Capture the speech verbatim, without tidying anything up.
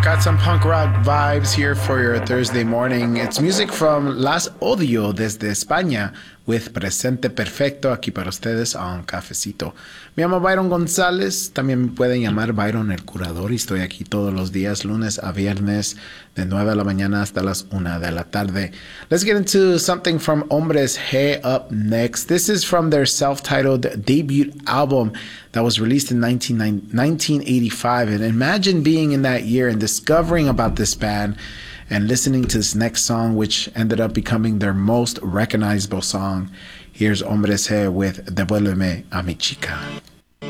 Got some punk rock vibes here for your Thursday morning. It's music from Las Odio desde España with Presente Perfecto aquí para ustedes a un cafecito. Me llamo Byron González, también me pueden llamar Byron el Curador y estoy aquí todos los días, lunes a viernes, de nueve de la mañana hasta las una de la tarde. Let's get into something from Hombres G up next. This is from their self-titled debut album that was released in nineteen eighty-five. And imagine being in that year and discovering about this band and listening to this next song, which ended up becoming their most recognizable song. Here's Hombres G with Devuélveme a mi chica.